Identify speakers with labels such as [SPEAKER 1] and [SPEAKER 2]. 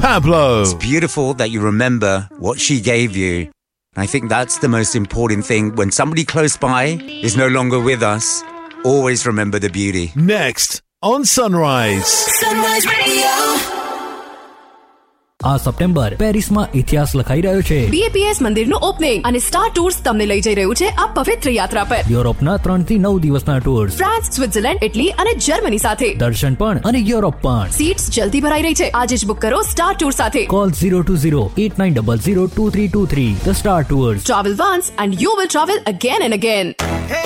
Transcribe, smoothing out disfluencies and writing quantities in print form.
[SPEAKER 1] Pablo.
[SPEAKER 2] It's beautiful that you remember what she gave you. I think that's the most important thing. When somebody close by is no longer with us, always remember the beauty.
[SPEAKER 1] Next on Sunrise.
[SPEAKER 3] Sunrise Radio.
[SPEAKER 4] આ September પેરિસમાં ઇતિહાસ લખાઈ રહ્યો છે.
[SPEAKER 5] BAPS મંદિરનું opening અને star tours તમને લઈ જઈ રહ્યું છે આ પવિત્ર યાત્રા પર.
[SPEAKER 4] યુરોપના 3 થી 9 દિવસના ટૂર્સ,
[SPEAKER 5] ફ્રાન્સ, સ્વિટ્ઝરલેન્ડ, ઇટલી અને જર્મની સાથે.
[SPEAKER 4] દર્શન પણ અને યુરોપ પણ.
[SPEAKER 5] સીટ્સ જલ્દી ભરાઈ રહી છે. આજે જ બુક કરો સ્ટાર ટૂર સાથે.
[SPEAKER 4] Call 020-8900-2323. The Star Tours.
[SPEAKER 5] Travel once and you will travel again and again.